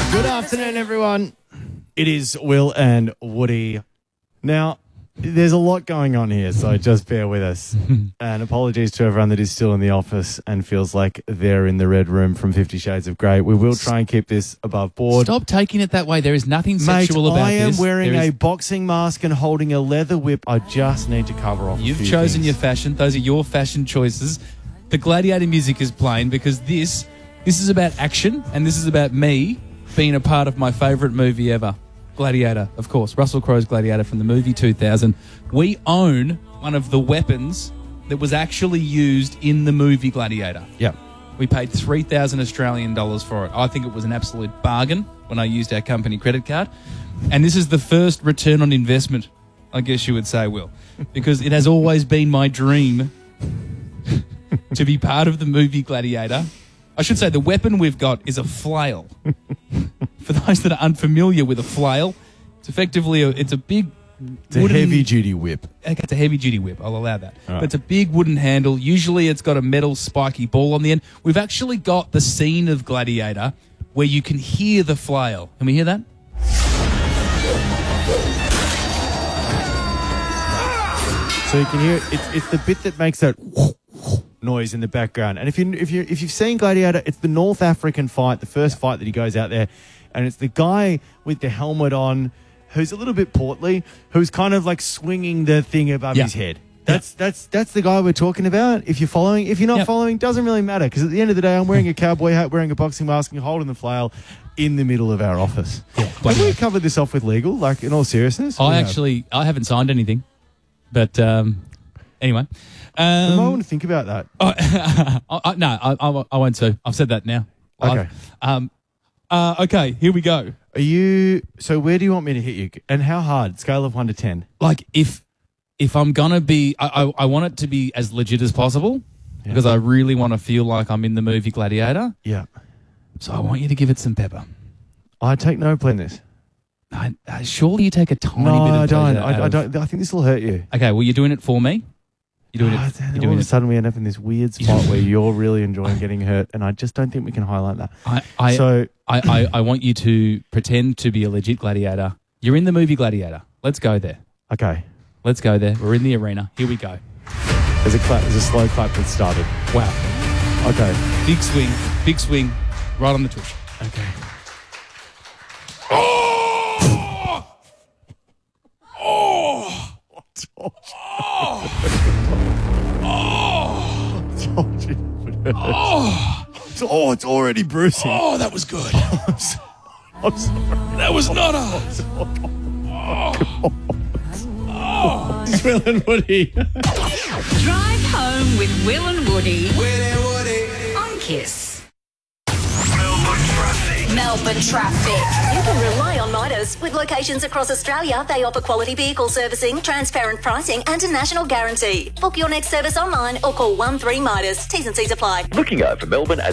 Good afternoon, everyone. It is Will and Woody. Now, there's a lot going on here, so just bear with us. And apologies to everyone that is still in the office and feels like they're in the red room from 50 Shades of Grey. We will try and keep this above board. Stop taking it that way. There is nothing sexual about I am this. wearing a boxing mask and holding a leather whip. I just need to cover off. You've chosen your fashion. Those are your fashion choices. The Gladiator music is playing because this is about action, and this is about me being a part of my favourite movie ever. Gladiator, of course. Russell Crowe's Gladiator from the movie 2000. We own one of the weapons that was actually used in the movie Gladiator. Yep. We paid 3,000 Australian dollars for it. I think it was an absolute bargain when I used our company credit card. And this is the first return on investment, I guess you would say, Will, because it has always been my dream to be part of the movie Gladiator. I should say the weapon we've got is a flail. For those that are unfamiliar with a flail, it's effectively a big... It's a heavy-duty whip. Okay, it's a heavy-duty whip. I'll allow that. Right. But it's a big wooden handle. Usually it's got a metal spiky ball on the end. We've actually got the scene of Gladiator where you can hear the flail. Can we hear that? So you can hear it's the bit that makes that noise in the background. And if you've seen Gladiator, it's the North African fight, the first fight that he goes out there, and it's the guy with the helmet on who's a little bit portly, who's kind of like swinging the thing above his head. That's the guy we're talking about. If you're following, if you're not following, doesn't really matter, because at the end of the day, I'm wearing a cowboy hat, wearing a boxing mask, and holding the flail in the middle of our office. Yeah. Have we covered this off with legal? Like, in all seriousness, I haven't signed anything, but anyway. I might want to think about that. No, I won't. So I've said that now. Okay. Okay, here we go. So where do you want me to hit you? And how hard? Scale of 1 to 10. Like, if I'm going to be... I want it to be as legit as possible because I really want to feel like I'm in the movie Gladiator. Yeah. So I want you to give it some pepper. I take no pleasure in this. Surely you take a tiny bit of pleasure. I don't. I think this will hurt you. Okay, well, you're doing it for me. You're doing it. All of a sudden, we end up in this weird spot where you're really enjoying getting hurt, and I just don't think we can highlight that. I want you to pretend to be a legit gladiator. You're in the movie Gladiator. Let's go there. Okay. Let's go there. We're in the arena. Here we go. There's a clap. There's a slow clap that started. Wow. Okay. Big swing, right on the tush. Okay. Oh! Oh! Oh! Oh, it's already bruising. Oh, that was good. I'm sorry. That was not a... It's Will and Woody. Drive home with Will and Woody. Will and Woody. On Kiss. Melbourne Traffic. You can rely on Midas. With locations across Australia, they offer quality vehicle servicing, transparent pricing and a national guarantee. Book your next service online or call 13 Midas. T's and C's apply. Looking over Melbourne as